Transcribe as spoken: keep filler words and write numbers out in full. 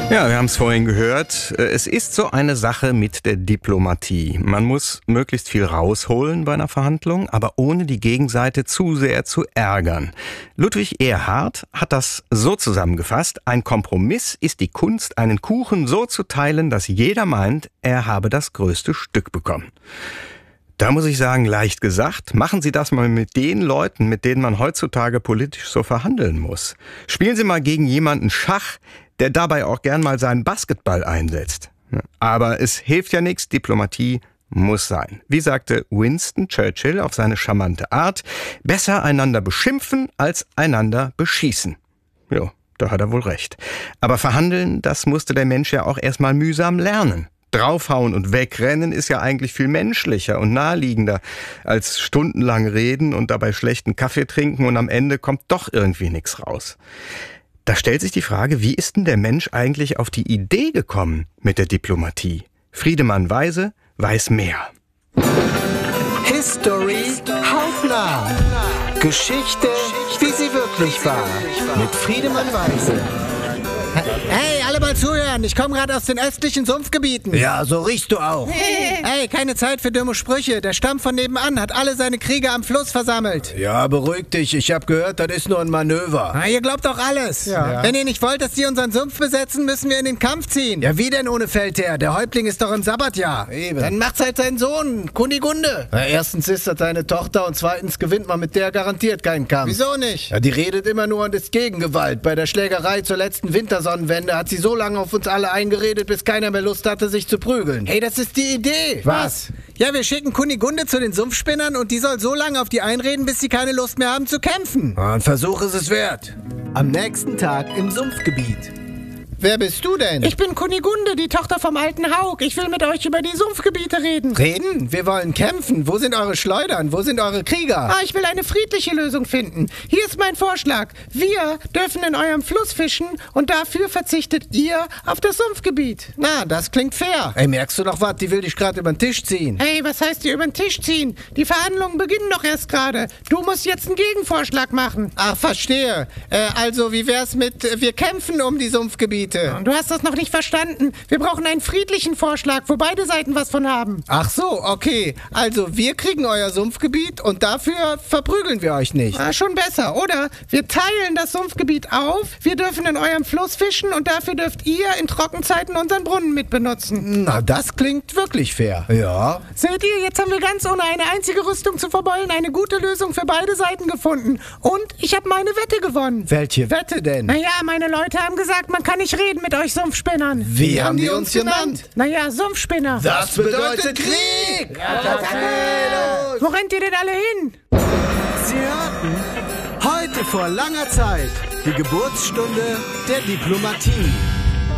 Ja, wir haben es vorhin gehört. Es ist so eine Sache mit der Diplomatie. Man muss möglichst viel rausholen bei einer Verhandlung, aber ohne die Gegenseite zu sehr zu ärgern. Ludwig Erhard hat das so zusammengefasst: Ein Kompromiss ist die Kunst, einen Kuchen so zu teilen, dass jeder meint, er habe das größte Stück bekommen. Da muss ich sagen, leicht gesagt, machen Sie das mal mit den Leuten, mit denen man heutzutage politisch so verhandeln muss. Spielen Sie mal gegen jemanden Schach, der dabei auch gern mal seinen Basketball einsetzt. Aber es hilft ja nichts, Diplomatie muss sein. Wie sagte Winston Churchill auf seine charmante Art: Besser einander beschimpfen als einander beschießen. Jo, da hat er wohl recht. Aber verhandeln, das musste der Mensch ja auch erstmal mühsam lernen. Draufhauen und wegrennen ist ja eigentlich viel menschlicher und naheliegender als stundenlang reden und dabei schlechten Kaffee trinken und am Ende kommt doch irgendwie nichts raus. Da stellt sich die Frage, wie ist denn der Mensch eigentlich auf die Idee gekommen mit der Diplomatie? Friedemann Weise weiß mehr. History hautnah. Geschichte, wie sie wirklich war. Mit Friedemann Weise. Hey, alle mal zuhören, ich komme gerade aus den östlichen Sumpfgebieten. Ja, so riechst du auch. Hey, keine Zeit für dumme Sprüche. Der Stamm von nebenan hat alle seine Krieger am Fluss versammelt. Ja, beruhig dich, ich hab gehört, das ist nur ein Manöver. Na, ihr glaubt doch alles. Ja. Wenn ihr nicht wollt, dass die unseren Sumpf besetzen, müssen wir in den Kampf ziehen. Ja, wie denn ohne Feldherr? Der Häuptling ist doch im Sabbatjahr. Eben. Dann macht's halt sein Sohn, Kunigunde. Na, erstens ist das deine Tochter und zweitens gewinnt man mit der garantiert keinen Kampf. Wieso nicht? Ja, die redet immer nur und ist gegen Gewalt. Bei der Schlägerei zur letzten Wintersonnenwende hat sie so lange auf uns alle eingeredet, bis keiner mehr Lust hatte, sich zu prügeln. Hey, das ist die Idee. Was? Ja, wir schicken Kunigunde zu den Sumpfspinnern und die soll so lange auf die einreden, bis sie keine Lust mehr haben zu kämpfen. Ein Versuch ist es wert. Am nächsten Tag im Sumpfgebiet. Wer bist du denn? Ich bin Kunigunde, die Tochter vom alten Haug. Ich will mit euch über die Sumpfgebiete reden. Reden? Wir wollen kämpfen. Wo sind eure Schleudern? Wo sind eure Krieger? Ah, ich will eine friedliche Lösung finden. Hier ist mein Vorschlag. Wir dürfen in eurem Fluss fischen und dafür verzichtet ihr auf das Sumpfgebiet. Na, das klingt fair. Ey, merkst du noch was? Die will dich gerade über den Tisch ziehen. Hey, was heißt hier über den Tisch ziehen? Die Verhandlungen beginnen doch erst gerade. Du musst jetzt einen Gegenvorschlag machen. Ach, verstehe. Äh, also, wie wär's mit, äh, wir kämpfen um die Sumpfgebiete? Du hast das noch nicht verstanden. Wir brauchen einen friedlichen Vorschlag, wo beide Seiten was von haben. Ach so, okay. Also, wir kriegen euer Sumpfgebiet und dafür verprügeln wir euch nicht. Ah, schon besser, oder? Wir teilen das Sumpfgebiet auf, wir dürfen in eurem Fluss fischen und dafür dürft ihr in Trockenzeiten unseren Brunnen mitbenutzen. Na, das klingt wirklich fair. Ja. Seht ihr, jetzt haben wir ganz ohne eine einzige Rüstung zu verbeulen eine gute Lösung für beide Seiten gefunden. Und ich habe meine Wette gewonnen. Welche Wette denn? Naja, meine Leute haben gesagt, man kann nicht reden mit euch Sumpfspinnern. Wie haben die uns genannt? Naja, Sumpfspinner. Das bedeutet Krieg! Ja, Wo rennt ihr denn alle hin? Sie hörten heute vor langer Zeit die Geburtsstunde der Diplomatie.